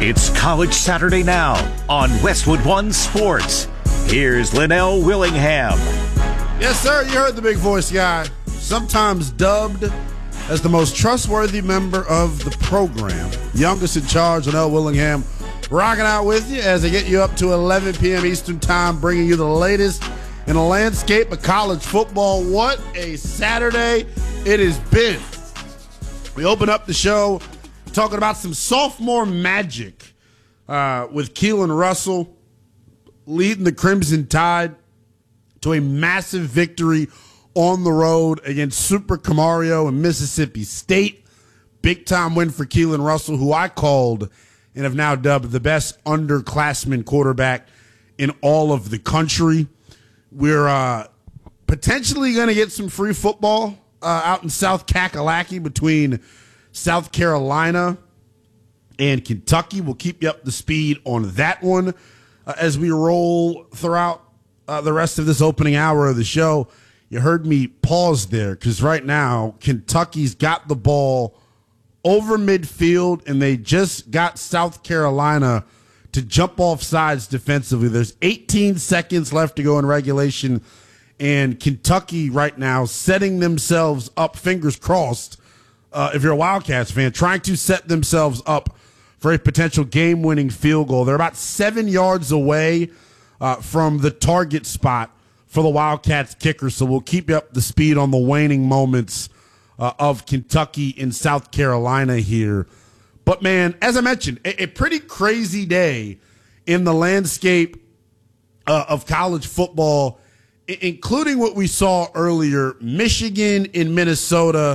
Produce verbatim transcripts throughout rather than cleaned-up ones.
It's College Saturday now on Westwood One Sports. Here's Linnell Willingham. Yes, sir. You heard the big voice guy, sometimes dubbed as the most trustworthy member of the program. Youngest in charge, Linnell Willingham, rocking out with you as I get you up to eleven p.m. Eastern Time, bringing you the latest in the landscape of college football. What a Saturday it has been. We open up the show talking about some sophomore magic uh, with Keelan Russell leading the Crimson Tide to a massive victory on the road against Super Camario and Mississippi State. Big time win for Keelan Russell, who I called and have now dubbed the best underclassman quarterback in all of the country. We're uh, potentially going to get some free football uh, out in South Kakalaki between South Carolina and Kentucky. We'll keep you up to speed on that one uh, as we roll throughout uh, the rest of this opening hour of the show. You heard me pause there because right now Kentucky's got the ball over midfield, and they just got South Carolina to jump off sides defensively. There's eighteen seconds left to go in regulation, and Kentucky right now setting themselves up, fingers crossed, uh, if you're a Wildcats fan, trying to set themselves up for a potential game-winning field goal. They're about seven yards away uh, from the target spot for the Wildcats kicker, so we'll keep you up to speed on the waning moments uh, of Kentucky and South Carolina here. But, man, as I mentioned, a, a pretty crazy day in the landscape uh, of college football, I- including what we saw earlier, Michigan and Minnesota.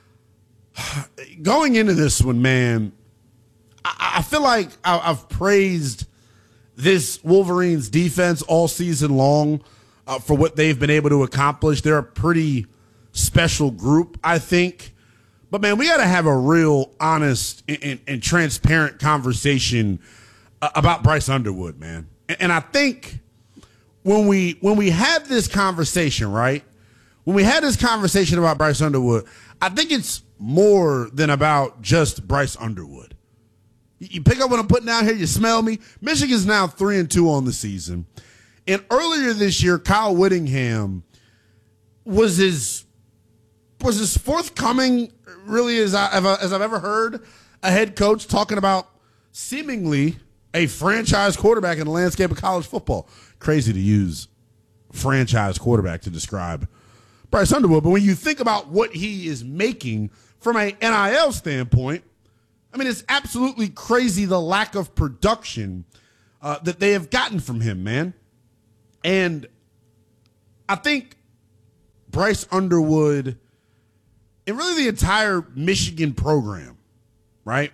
Going into this one, man, I, I feel like I- I've praised this Wolverines defense all season long uh, for what they've been able to accomplish. They're a pretty special group, I think. But, man, we got to have a real honest and, and, and transparent conversation uh, about Bryce Underwood, man. And, and I think when we when we had this conversation, right, when we had this conversation about Bryce Underwood, I think it's more than about just Bryce Underwood. You, you pick up what I'm putting down here, you smell me? Michigan's now three and two on the season. And earlier this year, Kyle Whittingham was his was as forthcoming really as, I, as I've ever heard a head coach talking about seemingly a franchise quarterback in the landscape of college football. Crazy to use franchise quarterback to describe Bryce Underwood, but when you think about what he is making from an N I L standpoint, I mean, it's absolutely crazy the lack of production uh, that they have gotten from him, man. And I think Bryce Underwood and really the entire Michigan program, right,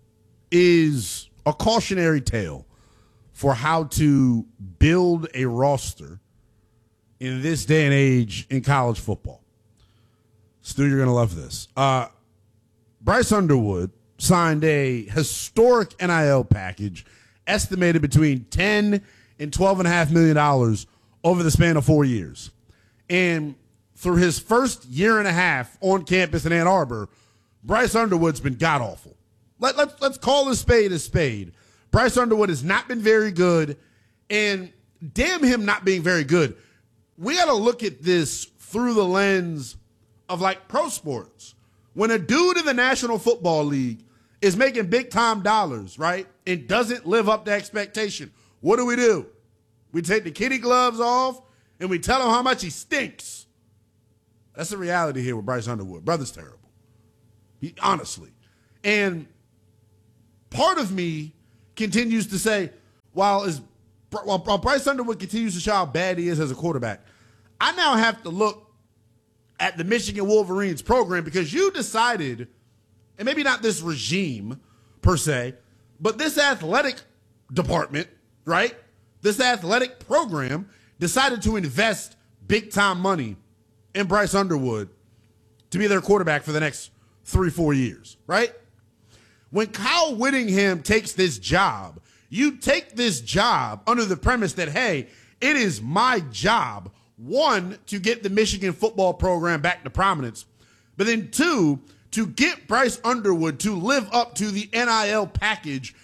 is a cautionary tale for how to build a roster in this day and age in college football. Stu, you're going to love this. Uh, Bryce Underwood signed a historic N I L package estimated between ten and twelve point five million dollars over the span of four years. And through his first year and a half on campus in Ann Arbor, Bryce Underwood's been god-awful. Let, let's, let's call a spade a spade. Bryce Underwood has not been very good, and damn him not being very good. We got to look at this through the lens of, like, pro sports. When a dude in the National Football League is making big-time dollars, right, and doesn't live up to expectation, what do we do? We take the kitty gloves off, and we tell him how much he stinks. That's the reality here with Bryce Underwood. Brother's terrible. He, honestly. And part of me continues to say, while, as, while, while Bryce Underwood continues to show how bad he is as a quarterback, I now have to look at the Michigan Wolverines program because you decided, and maybe not this regime per se, but this athletic department, right? This athletic program decided to invest big-time money in Bryce Underwood to be their quarterback for the next three, four years, right? When Kyle Whittingham takes this job, you take this job under the premise that, hey, it is my job, one, to get the Michigan football program back to prominence, but then two, to get Bryce Underwood to live up to the N I L package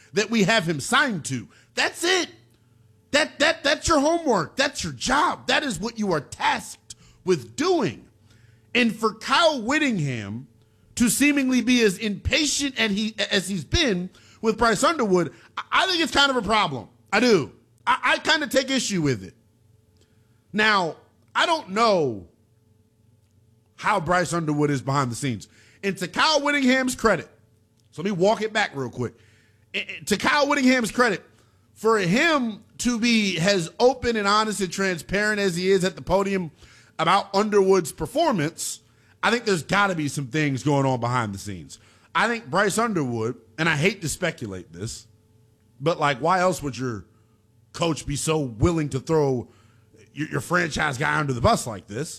that we have him signed to. That's it. That that that's your homework. That's your job. That is what you are tasked with doing. And for Kyle Whittingham to seemingly be as impatient as, he, as he's been with Bryce Underwood, I think it's kind of a problem. I do. I, I kind of take issue with it. Now, I don't know how Bryce Underwood is behind the scenes. And to Kyle Whittingham's credit, so let me walk it back real quick. To Kyle Whittingham's credit, for him to be as open and honest and transparent as he is at the podium about Underwood's performance, I think there's got to be some things going on behind the scenes. I think Bryce Underwood, and I hate to speculate this, but like, why else would your coach be so willing to throw your, your franchise guy under the bus like this?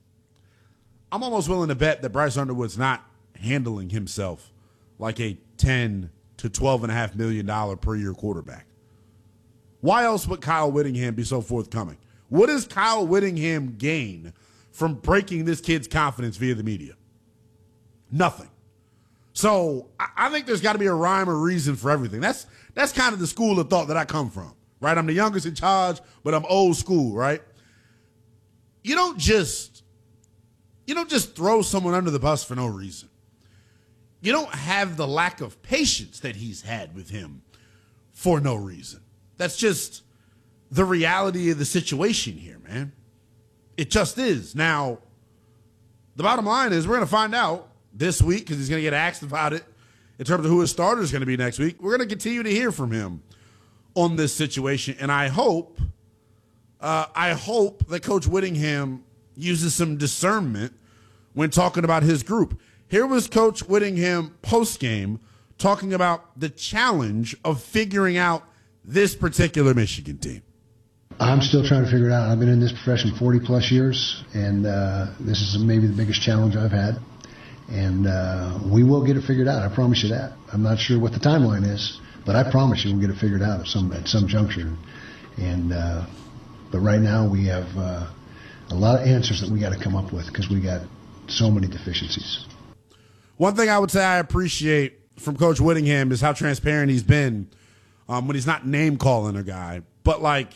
I'm almost willing to bet that Bryce Underwood's not handling himself like a ten to twelve and a half million dollar per year quarterback. Why else would Kyle Whittingham be so forthcoming? What does Kyle Whittingham gain from breaking this kid's confidence via the media? Nothing. So I, I think there's got to be a rhyme or reason for everything. That's that's kind of the school of thought that I come from, right? I'm the youngest in charge, but I'm old school, right? You don't just you don't just throw someone under the bus for no reason. You don't have the lack of patience that he's had with him for no reason. That's just the reality of the situation here, man. It just is. Now, the bottom line is we're going to find out this week because he's going to get asked about it in terms of who his starter is going to be next week. We're going to continue to hear from him on this situation, and I hope, uh, I hope that Coach Whittingham uses some discernment when talking about his group. Here was Coach Whittingham post-game talking about the challenge of figuring out this particular Michigan team. I'm still trying to figure it out. I've been in this profession forty plus years, and uh, this is maybe the biggest challenge I've had. And uh, we will get it figured out. I promise you that. I'm not sure what the timeline is, but I promise you we'll get it figured out at some at some juncture. And uh, but right now we have uh, a lot of answers that we got to come up with because we got so many deficiencies. One thing I would say I appreciate from Coach Whittingham is how transparent he's been um, when he's not name calling a guy, but like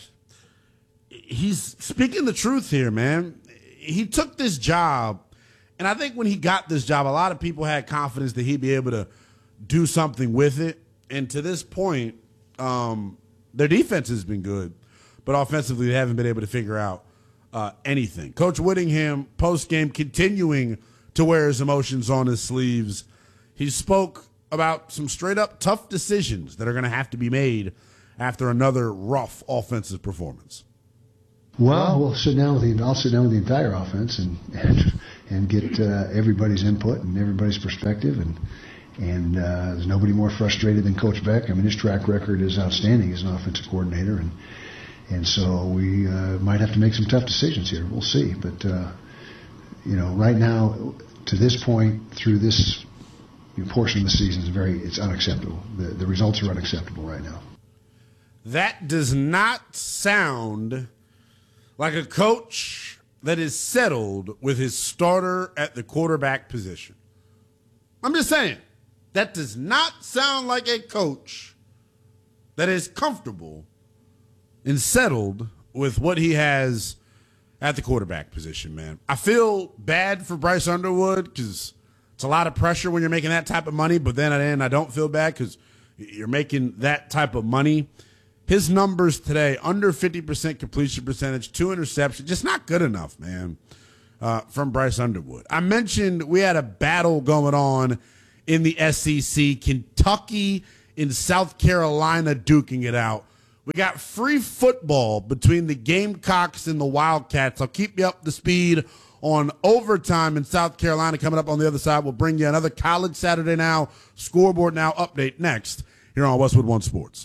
he's speaking the truth here, man. He took this job, and I think when he got this job, a lot of people had confidence that he'd be able to do something with it. And to this point, um, their defense has been good, but offensively they haven't been able to figure out uh, anything. Coach Whittingham, post-game, continuing to wear his emotions on his sleeves. He spoke about some straight-up tough decisions that are going to have to be made after another rough offensive performance. Well, we'll sit down with the. I'll sit down with the entire offense and and, and get uh, everybody's input and everybody's perspective. And and uh, there's nobody more frustrated than Coach Beck. I mean, his track record is outstanding as an offensive coordinator, and and so we uh, might have to make some tough decisions here. We'll see, but uh, you know, right now to this point through this portion of the season is very it's unacceptable. The the results are unacceptable right now. That does not sound like a coach that is settled with his starter at the quarterback position. I'm just saying, that does not sound like a coach that is comfortable and settled with what he has at the quarterback position, man. I feel bad for Bryce Underwood because it's a lot of pressure when you're making that type of money, but then at the end, I don't feel bad because you're making that type of money. His numbers today, under fifty percent completion percentage, two interceptions, just not good enough, man, uh, from Bryce Underwood. I mentioned we had a battle going on in the S E C, Kentucky and South Carolina duking it out. We got free football between the Gamecocks and the Wildcats. I'll keep you up to speed on overtime in South Carolina coming up on the other side. We'll bring you another College Saturday Now, Scoreboard Now update next here on Westwood One Sports.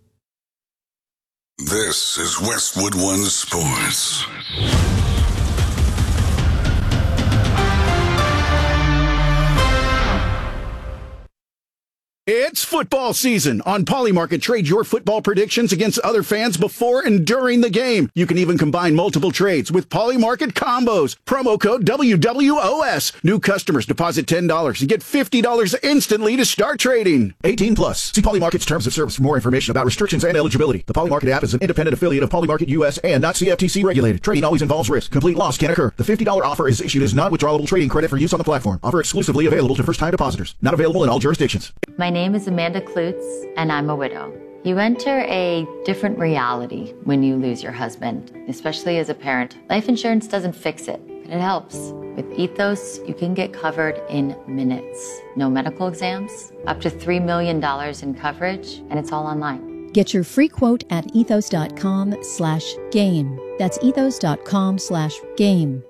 This is Westwood One Sports. It's football season. On Polymarket, trade your football predictions against other fans before and during the game. You can even combine multiple trades with Polymarket combos. Promo code W W O S. New customers deposit ten dollars and get fifty dollars instantly to start trading. eighteen plus. See Polymarket's terms of service for more information about restrictions and eligibility. The Polymarket app is an independent affiliate of Polymarket U S and not C F T C regulated. Trading always involves risk. Complete loss can occur. The fifty dollars offer is issued as non-withdrawable trading credit for use on the platform. Offer exclusively available to first-time depositors. Not available in all jurisdictions. My name is Amanda Klutz, and I'm a widow. You enter a different reality when you lose your husband, especially as a parent. Life insurance doesn't fix it, but it helps. With Ethos, you can get covered in minutes. No medical exams, up to three million dollars in coverage, and it's all online. Get your free quote at ethos.com slash game. That's ethos.com slash game.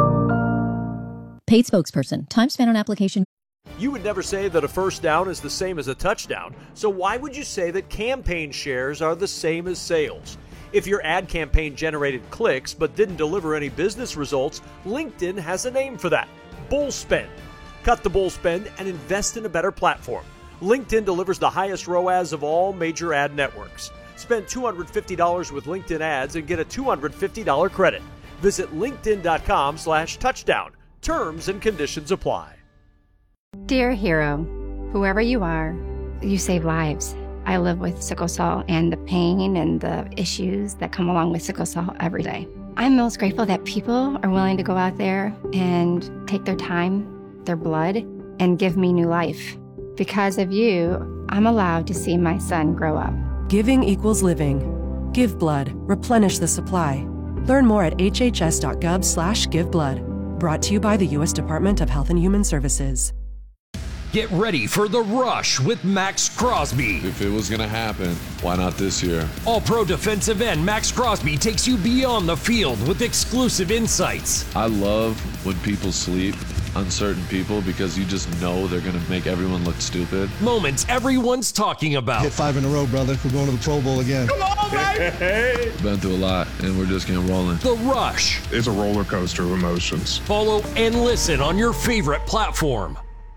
Paid spokesperson. Time spent on application. You would never say that a first down is the same as a touchdown, so why would you say that campaign shares are the same as sales? If your ad campaign generated clicks but didn't deliver any business results, LinkedIn has a name for that: bull spend. Cut the bull spend and invest in a better platform. LinkedIn delivers the highest R O A S of all major ad networks. Spend two hundred fifty dollars with LinkedIn ads and get a two hundred fifty dollars credit. Visit linkedin.com slash touchdown. Terms and conditions apply. Dear hero, whoever you are, you save lives. I live with sickle cell and the pain and the issues that come along with sickle cell every day. I'm most grateful that people are willing to go out there and take their time, their blood, and give me new life. Because of you, I'm allowed to see my son grow up. Giving equals living. Give blood. Replenish the supply. Learn more at hhs.gov slash give blood. Brought to you by the U S Department of Health and Human Services. Get ready for The Rush with Max Crosby. If it was going to happen, why not this year? All-pro defensive end Max Crosby takes you beyond the field with exclusive insights. I love when people sleep on certain people because you just know they're going to make everyone look stupid. Moments everyone's talking about. Hit five in a row, brother. We're going to the Pro Bowl again. Come on, baby! Been through a lot, and we're just getting rolling. The Rush. It's a roller coaster of emotions. Follow and listen on your favorite platform.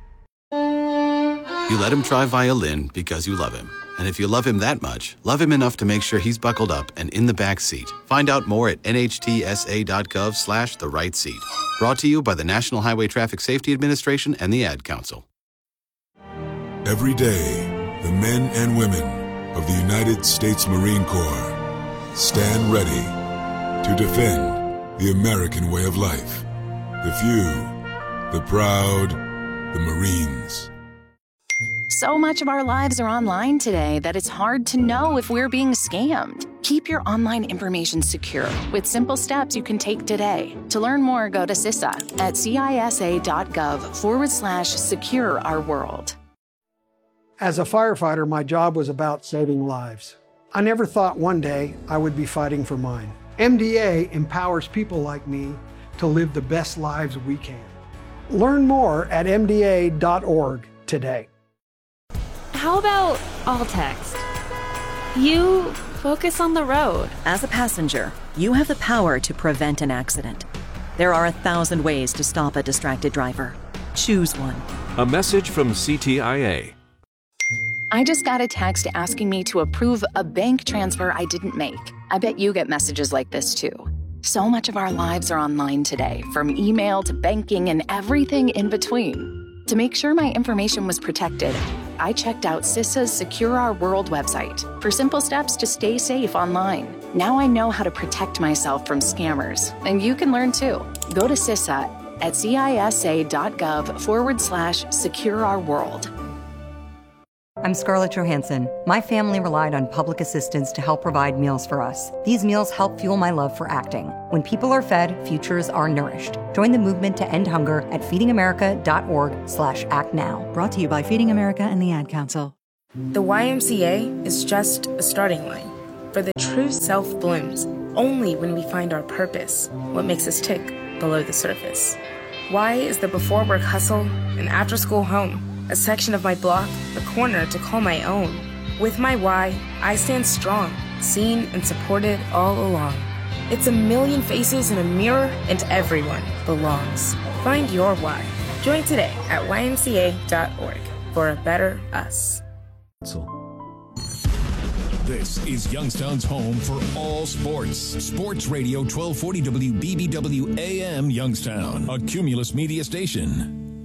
You let him try violin because you love him. And if you love him that much, love him enough to make sure he's buckled up and in the back seat. Find out more at nhtsa.gov slash the right seat. Brought to you by the National Highway Traffic Safety Administration and the Ad Council. Every day, the men and women of the United States Marine Corps stand ready to defend the American way of life. The few, the proud, the Marines. So much of our lives are online today that it's hard to know if we're being scammed. Keep your online information secure with simple steps you can take today. To learn more, go to C I S A at cisa.gov forward slash secure our world. As a firefighter, my job was about saving lives. I never thought one day I would be fighting for mine. M D A empowers people like me to live the best lives we can. Learn more at m d a dot org today. How about all text? You focus on the road. As a passenger, you have the power to prevent an accident. There are a thousand ways to stop a distracted driver. Choose one. A message from C T I A. I just got a text asking me to approve a bank transfer I didn't make. I bet you get messages like this too. So much of our lives are online today, from email to banking and everything in between. To make sure my information was protected, I checked out C I S A's Secure Our World website for simple steps to stay safe online. Now I know how to protect myself from scammers, and you can learn too. Go to C I S A at cisa.gov forward slash secure our world. I'm Scarlett Johansson. My family relied on public assistance to help provide meals for us. These meals help fuel my love for acting. When people are fed, futures are nourished. Join the movement to end hunger at feedingamerica.org slash act now. Brought to you by Feeding America and the Ad Council. The Y M C A is just a starting line. For the true self blooms only when we find our purpose, what makes us tick below the surface. Y is the before work hustle and after school home. A section of my block, a corner to call my own. With my Y, I stand strong, seen and supported all along. It's a million faces in a mirror, and everyone belongs. Find your Y. Join today at y m c a dot org. for a better us. This is Youngstown's home for all sports. Sports Radio twelve forty W B B W A M Youngstown, a Cumulus media station.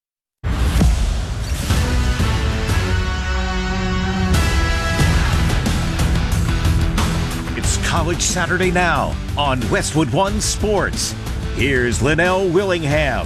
It's College Saturday now on Westwood One Sports. Here's Linnell Willingham.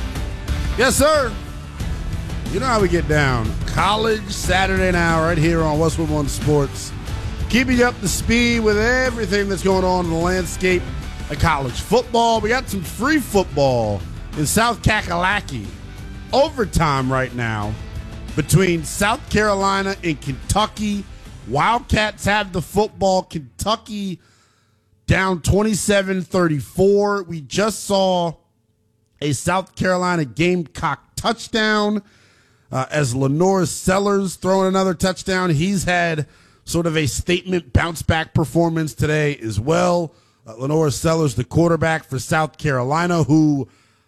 Yes, sir. You know how we get down. College Saturday now right here on Westwood One Sports. Keeping you up to speed with everything that's going on in the landscape of college football. We got some free football in South Kakalaki. Overtime right now between South Carolina and Kentucky. Wildcats have the football. Kentucky down twenty-seven thirty-four. We just saw a South Carolina Gamecock touchdown uh, as Lenore Sellers throwing another touchdown. He's had sort of a statement bounce-back performance today as well. Uh, Lenore Sellers, the quarterback for South Carolina, who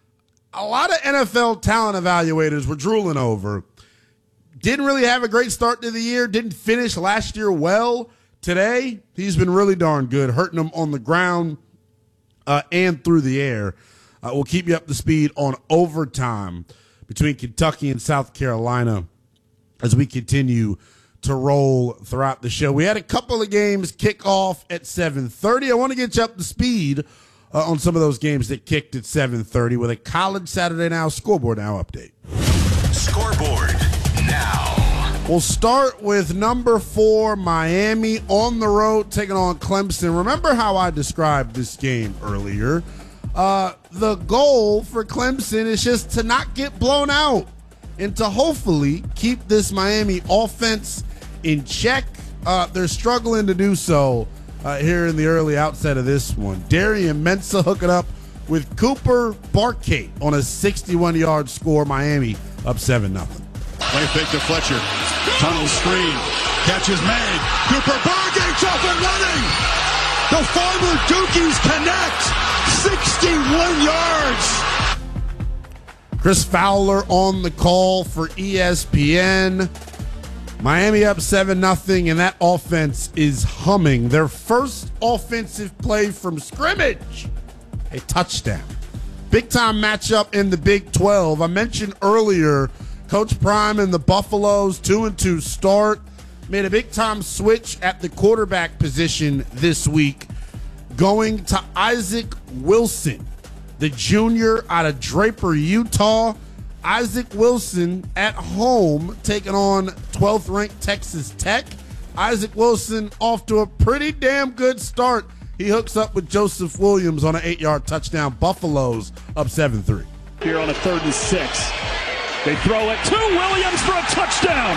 a lot of N F L talent evaluators were drooling over. Didn't really have a great start to the year. Didn't finish last year well. Today, he's been really darn good, hurting them on the ground uh, and through the air. Uh, we'll keep you up to speed on overtime between Kentucky and South Carolina as we continue to roll throughout the show. We had a couple of games kick off at seven thirty. I want to get you up to speed uh, on some of those games that kicked at seven thirty with a College Saturday Now Scoreboard Now update. Scoreboard Now. We'll start with number four, Miami on the road taking on Clemson. Remember how I described this game earlier? Uh, the goal for Clemson is just to not get blown out and to hopefully keep this Miami offense in check. Uh, they're struggling to do so uh, here in the early outset of this one. Darian Mensah hooking up with Cooper Barkate on a sixty-one yard score. Miami up seven nothing. Play fake to Fletcher. Tunnel screen. Catch is made. Cooper Barkate's off and running. The former Dukies connect. sixty-one yards. Chris Fowler on the call for E S P N. Miami up seven nothing, and that offense is humming. Their first offensive play from scrimmage, a touchdown. Big-time matchup in the Big twelve. I mentioned earlier, Coach Prime and the Buffaloes, two and two start, made a big-time switch at the quarterback position this week, going to Isaac Wilson, the junior out of Draper, Utah. Isaac Wilson at home taking on twelfth ranked Texas Tech. Isaac Wilson off to a pretty damn good start. He hooks up with Joseph Williams on an eight yard touchdown. Buffaloes up seven three. Here on a third and six. They throw it to Williams for a touchdown.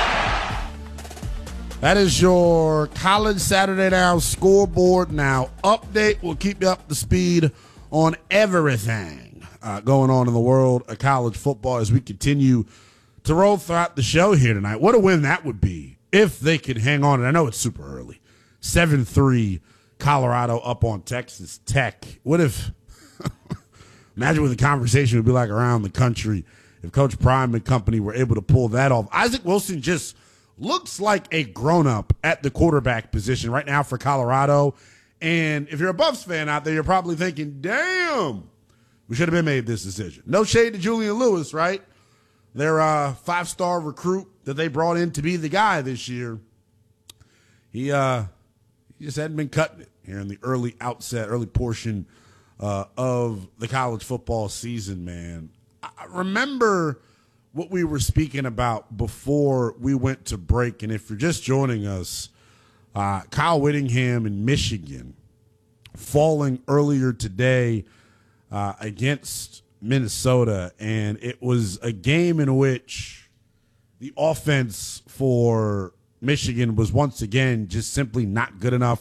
That is your College Saturday Now Scoreboard Now update. We'll keep you up to speed on everything uh, going on in the world of college football as we continue to roll throughout the show here tonight. What a win that would be if they could hang on. And I know it's super early. seven three Colorado up on Texas Tech. What if, imagine what the conversation would be like around the country if Coach Prime and company were able to pull that off. Isaac Wilson just looks like a grown-up at the quarterback position right now for Colorado. And if you're a Buffs fan out there, you're probably thinking, damn, we should have been made this decision. No shade to Julian Lewis, right? Their uh, five-star recruit that they brought in to be the guy this year. He, uh, he just hadn't been cutting it here in the early outset, early portion uh, of the college football season, man. I remember what we were speaking about before we went to break. And if you're just joining us, uh, Kyle Whittingham in Michigan falling earlier today uh, against Minnesota. And it was a game in which the offense for Michigan was once again just simply not good enough